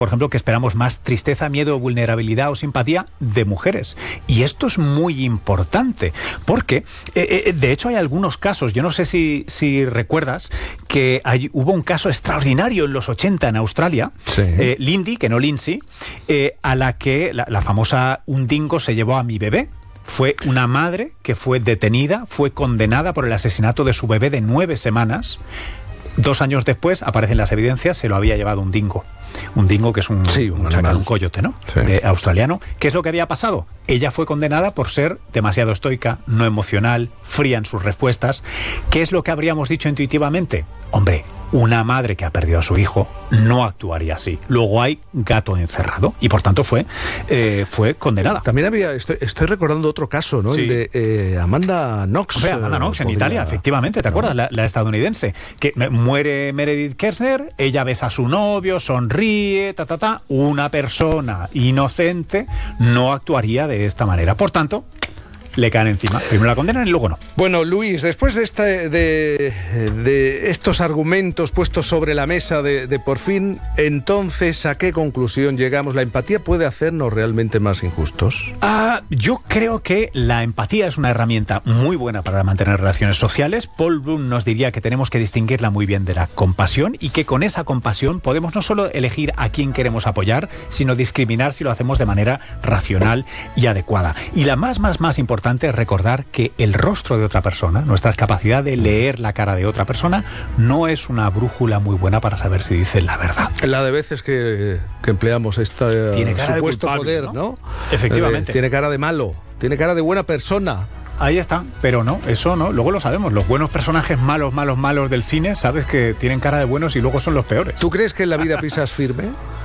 por ejemplo, que esperamos más tristeza, miedo, vulnerabilidad o simpatía de mujeres. Y esto es muy importante, porque de hecho hay algunos casos, yo no sé si recuerdas, que hubo un caso extraordinario en los 80 en Australia, sí. Lindy, que no Lindsay, a la que la famosa "un dingo se llevó a mi bebé". Fue una madre que fue detenida, fue condenada por el asesinato de su bebé de 9 semanas. 2 años después, aparecen las evidencias, se lo había llevado un dingo. Un dingo, que es un coyote, ¿no? Sí. Australiano. ¿Qué es lo que había pasado? Ella fue condenada por ser demasiado estoica, no emocional, fría en sus respuestas. ¿Qué es lo que habríamos dicho intuitivamente? Hombre, una madre que ha perdido a su hijo no actuaría así. Luego hay gato encerrado y por tanto fue condenada. También había, estoy recordando otro caso, ¿no? Sí. El de Amanda Knox. Hombre, Amanda Knox en Italia, efectivamente, ¿te acuerdas? La estadounidense. Que muere Meredith Kershner, ella besa a su novio, sonríe, Una persona inocente no actuaría de esta manera. Por tanto, le caen encima. Primero la condenan y luego no. Bueno, Luis, después de estos argumentos puestos sobre la mesa de Por Fin, entonces, ¿a qué conclusión llegamos? ¿La empatía puede hacernos realmente más injustos? Yo creo que la empatía es una herramienta muy buena para mantener relaciones sociales. Paul Bloom nos diría que tenemos que distinguirla muy bien de la compasión y que con esa compasión podemos no solo elegir a quién queremos apoyar, sino discriminar si lo hacemos de manera racional y adecuada. Y la más importante es recordar que el rostro de otra persona, nuestra capacidad de leer la cara de otra persona, no es una brújula muy buena para saber si dice la verdad. La de veces que empleamos este supuesto culpable, poder, ¿no? Efectivamente. Tiene cara de malo, tiene cara de buena persona. Ahí está, pero no, eso no, luego lo sabemos, los buenos personajes malos del cine, sabes que tienen cara de buenos y luego son los peores. ¿Tú crees que en la vida pisas firme?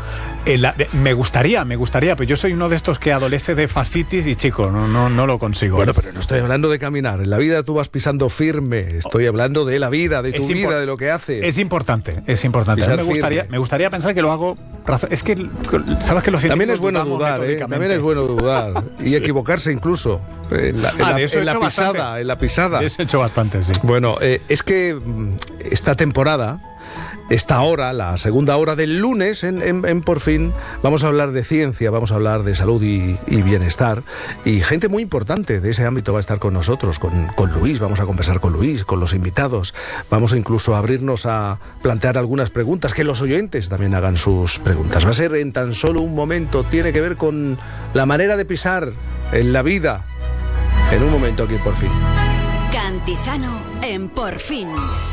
Me gustaría, pero yo soy uno de estos que adolece de fascitis y chico, no lo consigo. Bueno, pero no estoy hablando de caminar, en la vida tú vas pisando firme, estoy hablando de la vida, de tu vida, de lo que haces. Es importante. Me gustaría pensar que lo hago, es que, sabes que lo siento. También es bueno dudar, también es bueno dudar y sí. Equivocarse incluso en la pisada. De eso he hecho bastante, sí. Bueno, es que esta temporada, esta hora, la segunda hora del lunes en Por Fin, vamos a hablar de ciencia, vamos a hablar de salud y bienestar, y gente muy importante de ese ámbito va a estar con nosotros, con Luis, vamos a conversar con Luis, con los invitados, vamos incluso a abrirnos a plantear algunas preguntas, que los oyentes también hagan sus preguntas. Va a ser en tan solo un momento, tiene que ver con la manera de pisar en la vida, en un momento aquí en Por Fin. Cantizano en Por Fin.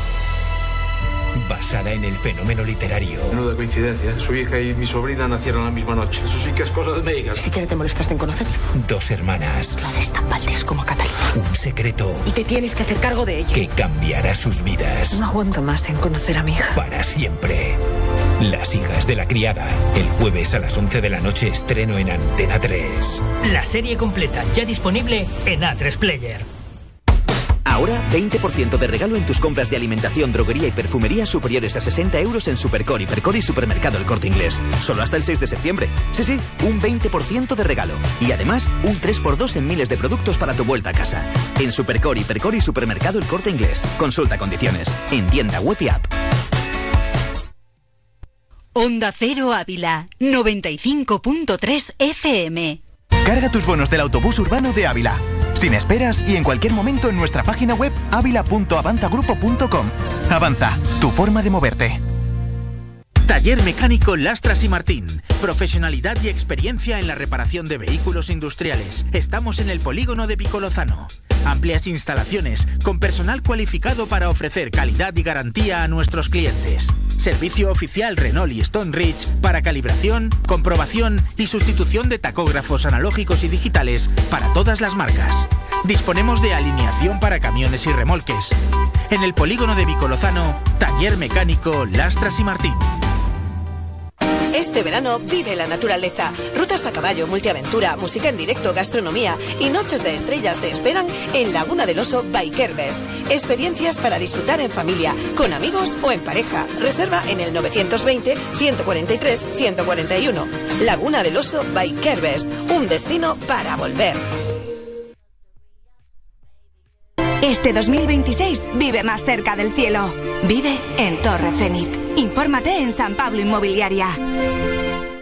Basada en el fenómeno literario. Menuda coincidencia. Su hija y mi sobrina nacieron la misma noche. Eso sí que es cosa de médicas. Si quieres te molestaste en conocerla. 2 hermanas. Clara es tan valdés como Catalina. Un secreto. Y te tienes que hacer cargo de ello. Que cambiará sus vidas. No aguanto más en conocer a mi hija. Para siempre. Las hijas de la criada. El jueves a las 11 de la noche estreno en Antena 3. La serie completa ya disponible en A3 Player. Ahora, 20% de regalo en tus compras de alimentación, droguería y perfumería superiores a 60 euros en Supercore, Hipercore y Supermercado El Corte Inglés. Solo hasta el 6 de septiembre. Sí, un 20% de regalo. Y además, un 3x2 en miles de productos para tu vuelta a casa. En Supercore, Hipercore y Supermercado El Corte Inglés. Consulta condiciones. En tienda web y app. Onda Cero Ávila, 95.3 FM. Carga tus bonos del autobús urbano de Ávila. Sin esperas y en cualquier momento en nuestra página web avila.avanzagrupo.com. Avanza, tu forma de moverte. Taller Mecánico Lastras y Martín. Profesionalidad y experiencia en la reparación de vehículos industriales. Estamos en el polígono de Picolozano. Amplias instalaciones, con personal cualificado para ofrecer calidad y garantía a nuestros clientes. Servicio oficial Renault y Stone Ridge para calibración, comprobación y sustitución de tacógrafos analógicos y digitales para todas las marcas. Disponemos de alineación para camiones y remolques. En el polígono de Picolozano, Taller Mecánico Lastras y Martín. Este verano vive la naturaleza. Rutas a caballo, multiaventura, música en directo, gastronomía y noches de estrellas te esperan en Laguna del Oso Bikerbest. Experiencias para disfrutar en familia, con amigos o en pareja. Reserva en el 920-143-141. Laguna del Oso Bikerbest, un destino para volver. Este 2026 vive más cerca del cielo. Vive en Torre Zenit. Infórmate en San Pablo Inmobiliaria.